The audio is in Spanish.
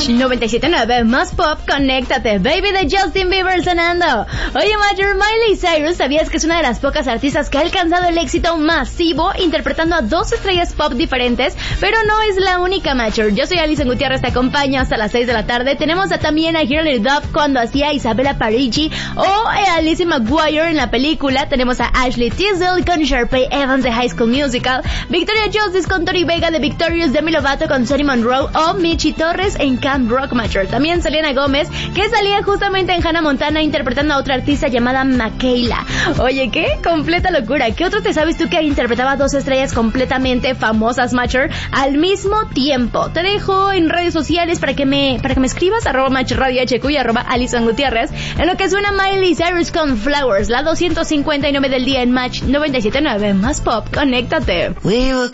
Match 97.9 más pop, conéctate. Baby de Justin Bieber sonando. Oye, Major, Miley Cyrus, ¿sabías que es una de las pocas artistas que ha alcanzado el éxito masivo interpretando a 2 estrellas pop diferentes? Pero no es la única, Major. Yo soy Alison Gutiérrez, te acompaño hasta las 6 de la tarde. Tenemos también a Hilary Duff cuando hacía Isabella Parigi o a Lizzie McGuire en la película. Tenemos a Ashley Tisdale con Sharpay Evans de High School Musical, Victoria Justice con Tori Vega de Victorious, Demi Lovato con Sonny Monroe o Michi Torres en Camp Rock, Major. También Selena Gómez, que salía justamente en Hannah Montana interpretando a otra artista llamada Makayla. Oye, ¿qué? Completa locura. ¿Qué otro te sabes tú que interpretaba a 2 estrellas completamente famosas, Major, al mismo tiempo? Te dejo en redes sociales para que me escribas, @MatchRadioHQ y @Alison Gutiérrez, en lo que suena Miley Cyrus con Flowers, la 259 del día en Match 97.9 más pop. Conéctate. We were